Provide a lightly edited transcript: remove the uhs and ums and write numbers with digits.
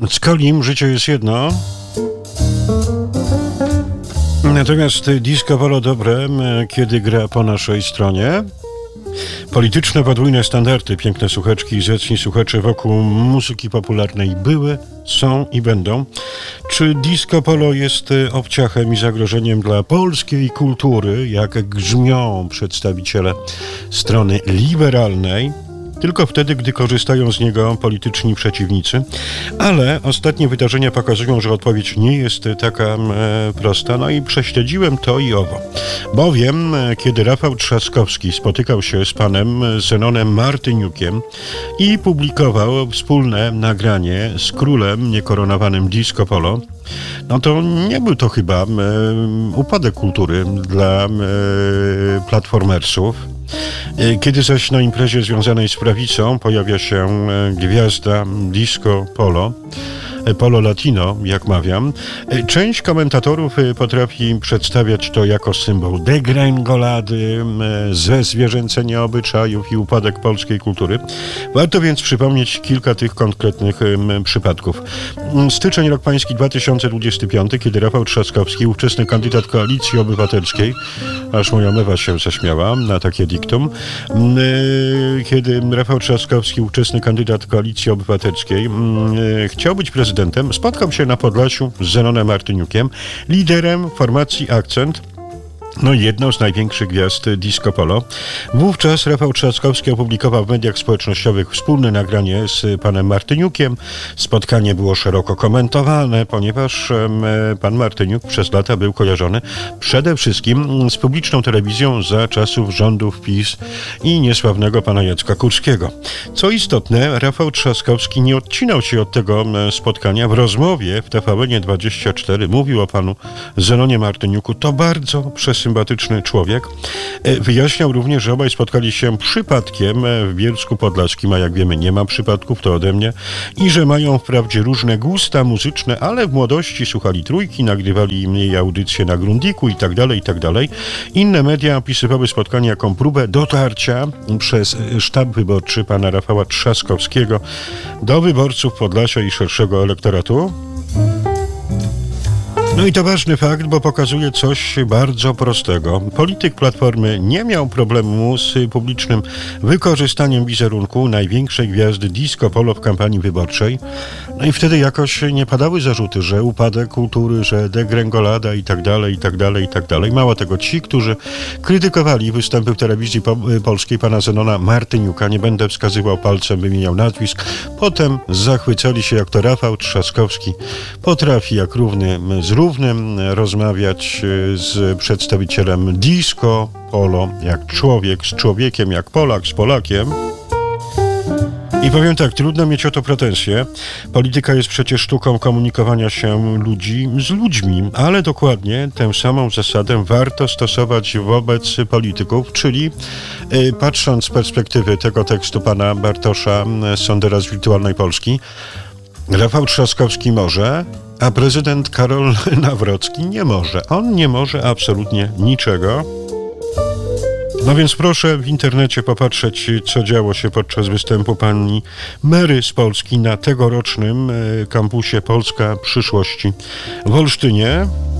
Colim, życie jest jedno. Natomiast disco polo dobre, kiedy gra po naszej stronie. Polityczne podwójne standardy, piękne słuchaczki i zacni słuchacze wokół muzyki popularnej były, są i będą. Czy disco polo jest obciachem i zagrożeniem dla polskiej kultury, jak grzmią przedstawiciele strony liberalnej? Tylko wtedy, gdy korzystają z niego polityczni przeciwnicy. Ale ostatnie wydarzenia pokazują, że odpowiedź nie jest taka prosta. No i prześledziłem to i owo. Bowiem, kiedy Rafał Trzaskowski spotykał się z panem Zenonem Martyniukiem i publikował wspólne nagranie z królem niekoronowanym disco polo, no to nie był to chyba upadek kultury dla platformersów. Kiedy zaś na imprezie związanej z prawicą pojawia się gwiazda disco polo, polo latino, jak mawiam, część komentatorów potrafi przedstawiać to jako symbol degrengolady, zezwierzęcenia obyczajów i upadek polskiej kultury. Warto więc przypomnieć kilka tych konkretnych przypadków. Styczeń, rok pański 2025, kiedy Rafał Trzaskowski, ówczesny kandydat Koalicji Obywatelskiej, aż moja mewa się zaśmiała na takie diktum, kiedy Rafał Trzaskowski, ówczesny kandydat Koalicji Obywatelskiej, chciał być prezydentem, spotkał się na Podlasiu z Zenonem Martyniukiem, liderem formacji Akcent, no i jedną z największych gwiazd disco polo. Wówczas Rafał Trzaskowski opublikował w mediach społecznościowych wspólne nagranie z panem Martyniukiem. Spotkanie było szeroko komentowane, ponieważ pan Martyniuk przez lata był kojarzony przede wszystkim z publiczną telewizją za czasów rządów PiS i niesławnego pana Jacka Kurskiego. Co istotne, Rafał Trzaskowski nie odcinał się od tego spotkania. W rozmowie w TVN24 mówił o panu Zenonie Martyniuku. To bardzo sympatyczny człowiek. Wyjaśniał również, że obaj spotkali się przypadkiem w Bielsku Podlaskim, a jak wiemy nie ma przypadków, to ode mnie, i że mają wprawdzie różne gusta muzyczne, ale w młodości słuchali Trójki, nagrywali jej audycje na Grundiku i tak dalej. Inne media opisywały spotkanie jako próbę dotarcia przez sztab wyborczy pana Rafała Trzaskowskiego do wyborców Podlasia i szerszego elektoratu. No i to ważny fakt, bo pokazuje coś bardzo prostego. Polityk Platformy nie miał problemu z publicznym wykorzystaniem wizerunku największej gwiazdy disco polo w kampanii wyborczej. No i wtedy jakoś nie padały zarzuty, że upadek kultury, że degrengolada i tak dalej. Mało tego, ci, którzy krytykowali występy w telewizji polskiej pana Zenona Martyniuka, nie będę wskazywał palcem, wymieniał nazwisk, potem zachwycali się, jak to Rafał Trzaskowski potrafi jak równy z równym rozmawiać z przedstawicielem disco polo, jak człowiek z człowiekiem, jak Polak z Polakiem. I powiem tak, trudno mieć o to pretensje. Polityka jest przecież sztuką komunikowania się ludzi z ludźmi, ale dokładnie tę samą zasadę warto stosować wobec polityków, czyli patrząc z perspektywy tego tekstu pana Bartosza Sondera z Wirtualnej Polski, Rafał Trzaskowski może, a prezydent Karol Nawrocki nie może. On nie może absolutnie niczego. No więc proszę w internecie popatrzeć, co działo się podczas występu pani Mary z Polski na tegorocznym kampusie Polska Przyszłości w Olsztynie.